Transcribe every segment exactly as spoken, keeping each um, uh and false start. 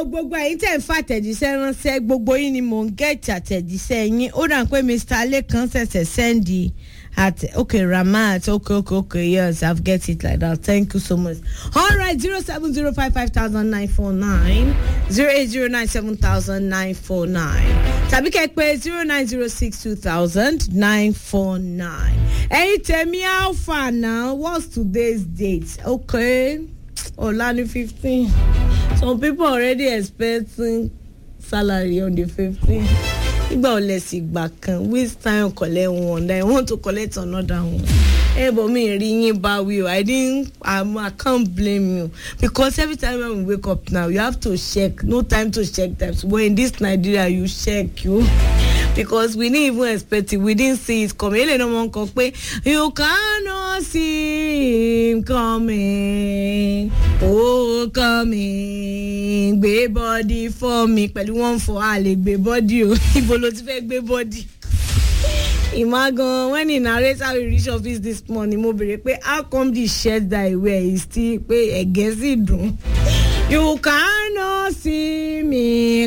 o gbogbo ẹ̀yin tẹ́ ń fa àtẹ̀jíṣẹ́ ránṣẹ́ gbogbo yín ni mò ń get àtẹ̀jíṣẹ́ yín ó dà pé Mister Lekan ṣẹ̀ṣẹ̀ sẹ́ndì at okay Ramat okay okay okay yes I've get it like that thank you so much. All right zero seven zero five five thousand nine four nine zero eight zero nine seven thousand nine four nine tàbí kẹ́ pé zero nine zero six two thousand nine four nine. Ẹ̀yin tèmi alpha now what's today's date? Okay. Olani fifteen. Some people already expecting salary on the fifteenth. Igba olesi igba kan waste time collect one then want to collect another one. Eh but me ringing back you. I didn't I'm, I can't blame you because every time when we wake up now you have to check. No time to check times. But in this Nigeria you check you. Because we didn't even expect it. We didn't see it coming. You cannot see him coming. Oh, coming. Baby body for me. Pẹ̀lú one for Ali. Baby body. Ibo lo ti fẹ́ gbé body. Imagine when he narrates how he reached office this morning, mo bere pé how come the shirt that he wear is still pé ẹ̀gẹ́ dùn. You cannot see me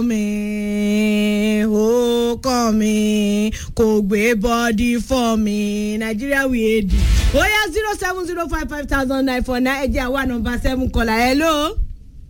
coming, oh coming, kò gbé body for me. Nigeria we hate it. Oh yeah, zero seven zero five five thousand nine four nine. Eja one number seven caller. Hello.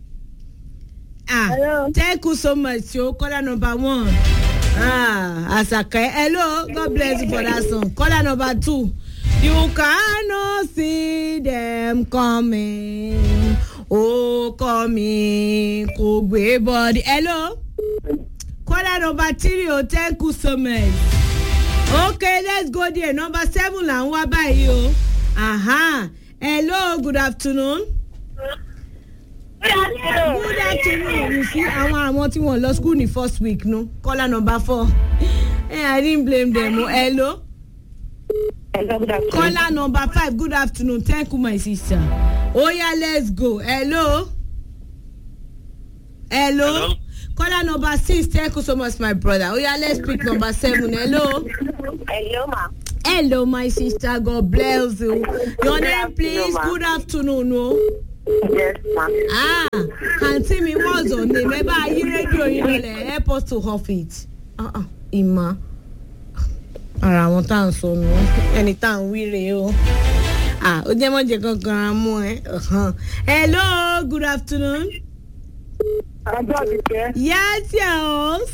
Ah, hello. Thank you so much. Yo, caller number one. Ah, Asaka. Hello. God bless you for that song. Caller number two. You cannot see them coming. Oh, coming, kò gbé body. Hello? Caller number three, oh, thank you so much. Okay, let's go there. Number seven, là ń wá báyìí o. Aha. Hello, good afternoon. Good afternoon. Good afternoon. You see, àwọn àwọn tí wọ́n lọ school ní first week, no? Caller number four. Hey, I didn't blame them. Oh, hello? Hello, good afternoon. Caller number five, good afternoon. Thank you, my sister. Oh yeah, let's go. Hello? Hello? Hello? Caller number six, thank you so much, my brother. Oh yeah, let's pick number seven. Hello? Hello, ma. Hello, my sister. God bless you. Your name, please. Good afternoon, no? Yes, ma. Ah, auntie mi, what's your name? Maybe I hear radio, you know, help us to off it. Uh-uh, Ima. Ara wọn tá ń sọ nù. Ẹni tá ń wí rèé o. Ah, ó jẹ́ mọ́jẹ̀ kankan mú ẹ. Hello, good afternoon. Yes, yes.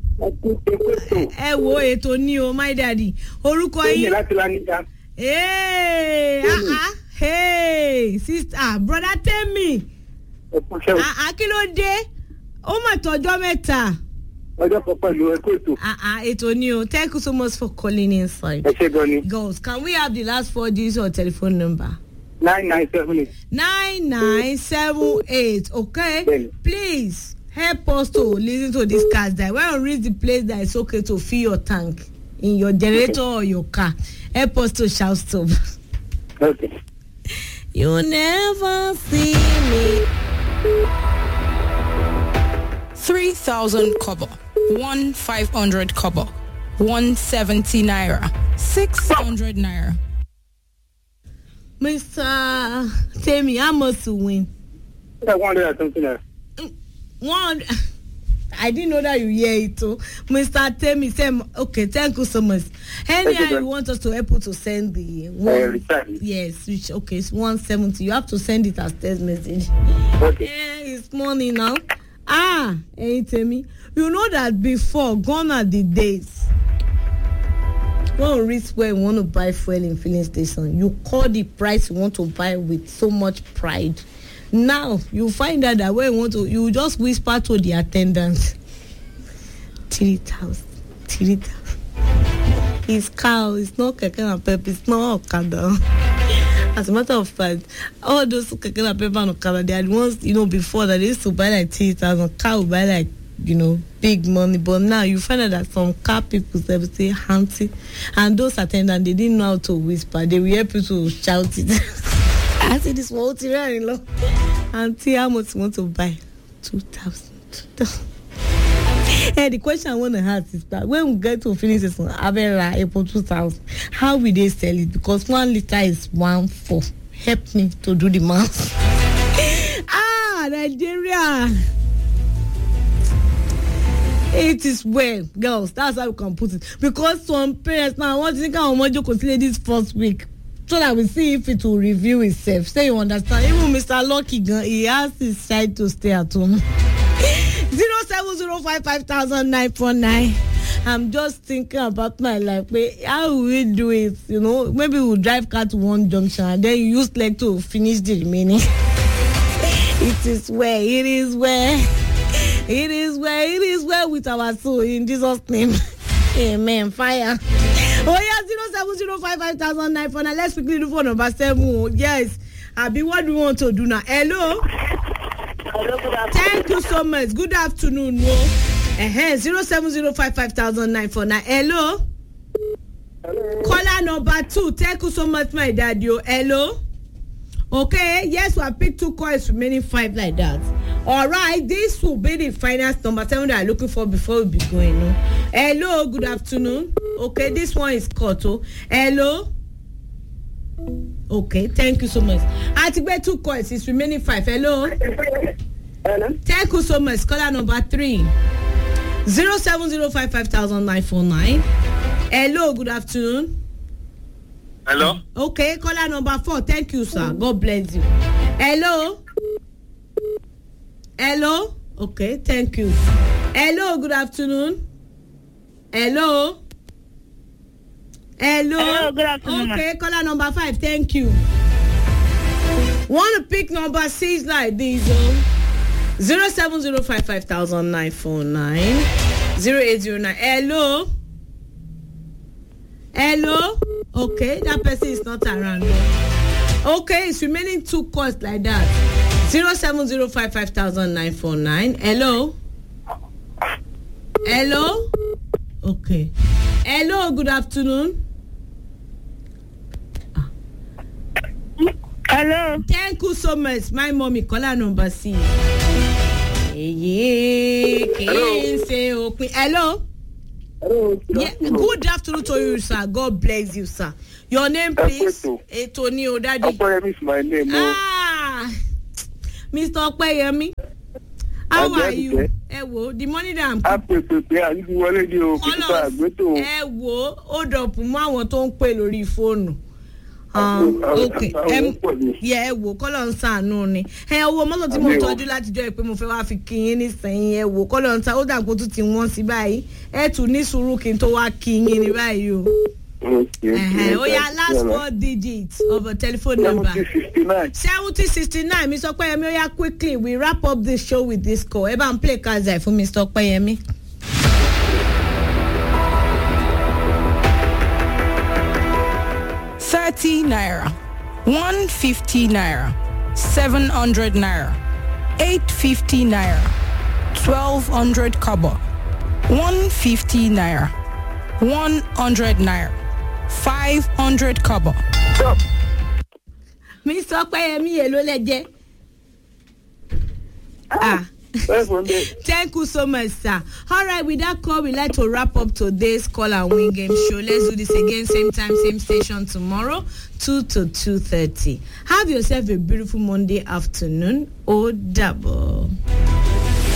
Ẹ wo ètò ní o, my daddy. Orúkọ yín. Hey, ah ah, hey, sister, ah, brother Temi. Ah ah, kí ló dé? Ó mà tọ́jọ́ mẹ́ta. Ọjọ́ kan pẹ̀lú ẹ̀kọ́ ètò. Ah ah, ètò ní o. Thank you so much for calling inside. Ẹ ṣé gan ni. Girls, can we have the last four digits of telephone number? nine nine seven eight. nine nine seven eight, okay? Then. Please help us to listen to this cast that when you reach the place that it's okay to fill your tank in your generator okay. or your car. Help us to shout stop. Okay. You never see me. Three thousand kobo, one five hundred kobo, one seventy naira, six hundred naira. Mister Temi, I must win. I wonder at something else. One, I didn't know that you hear it too. Mister Temi, say, okay, thank you so much. Anyhow, you, you want us to help you to send the one, uh, yes, which okay, it's one seventy. You have to send it as text message. Okay. Yeah, it's money now. Ah, hey Temi, you know that before, gone are the days. When you reach where you want to buy fuel in filling station, you call the price you want to buy with so much pride. Now you find out that when you want to, you just whisper to the attendant, three thousand, three thousand. It's cow, it's not keke and pep, it's not okada. As a matter of fact, all those keke and pep and okada, they are the ones, you know, before that they used to buy like three thousand. Cow will buy like, you know, big money. But now you find out that some car people they say auntie, and those attendants they didn't know how to whisper. They will help you to shout it. I see this whole thing in law. Auntie, how much you want to buy? Two thousand. Hey, the question I want to ask is that when we get to finish this one, Avera April two thousand, how will they sell it? Because one liter is one four. Help me to do the math. Ah, Nigeria. It is well, girls. That's how we can put it. Because some parents now want to think how much you consider this first week. So that we see if it will review itself. So you understand. Even Mister Lucky, he has his child to stay at home. zero seven zero five five thousand nine four nine. I'm just thinking about my life. Wait, how will we do it? You know, maybe we'll drive car to one junction and then you use leg to finish the remaining. It is where, it is where, it is where, it is where with our soul in Jesus' name. Amen. Fire. Oh yeah, zero seven zero five five thousand nine four nine. Let's quickly do phone number seven. Yes. Abi, what do we want to do now? Hello. Hello, good afternoon. Thank you so much. Good afternoon. No. Uh-huh. Zero seven zero five five thousand nine four nine. Hello. Hello. Caller number two. Thank you so much, my daddy. Hello. Okay. Yes, we have picked two calls remaining five like that. All right. This will be the finance number seven that I'm looking for before we be going. No? Hello. Good afternoon. Okay. This one is cut. Oh. Hello. Okay. Thank you so much. I think we two calls. It's remaining five. Hello. Hello. Thank you so much. Caller number three. Zero seven zero five five thousand nine four nine. Hello, good afternoon. Hello. Okay, caller number four. Thank you, sir. God bless you. Hello. Hello. Okay, thank you. Hello, good afternoon. Hello. Hello. Hello, good afternoon, ma'am. Okay, caller number five. Thank you. Want to pick number six like this? Oh? Zero seven zero five five thousand nine four nine zero eight zero nine. Hello. Hello. Okay, that person is not around. Okay, it's remaining two calls like that. Zero seven zero five five thousand nine four nine. Hello. Hello. Okay. Hello. Good afternoon. Hello. Thank you so much, my mommy. Caller number six. Hey, hello. Hello. Hello. Yeah, good afternoon to you, sir. God bless you, sir. Your name, please. Hey, Tony Odadi. Opeyemi is my name. Ah, Mister Opeyemi. How are you? Ẹ wo, the money that I'm. Happy birthday, àti ti wọlé di o. Kíkọ́ àgbétò. Ẹ wo, hold up mú àwọn tó ń pè lórí fóònù. Um, okay. Um, yeah, ẹ wò kọ́lọ̀ ń sàánú ni. Ẹ owó mọ́tò tí mo tọ́jú látijọ́ ẹ pé mo fẹ́ wá fi kí yín nísìnyí ẹ wò kọ́lọ̀ ń sa ó dàgbò tún ti wọ́n sí báyìí. Ẹ tún ní sùúrù kí n tó wá kí yín ní báyìí o. Ó yá last four digits of a telephone number. seventy sixty nine. Mister Opeyemi, ó yá quickly we wrap up this show with this call. Ẹ bá ń play Kazai fún Mister Opeyemi. thirty naira, one fifty naira, seven hundred naira, eight fifty naira, twelve hundred kobo, one fifty naira, one hundred naira, five hundred kobo. Stop. Mister Opeyemi èló lẹ jẹ? Ah. Thank you so much, sir. All right, with that call, we'd like to wrap up today's Call and Win Game show. Let's do this again, same time, same station tomorrow, two to two thirty. Have yourself a beautiful Monday afternoon. Oh, double.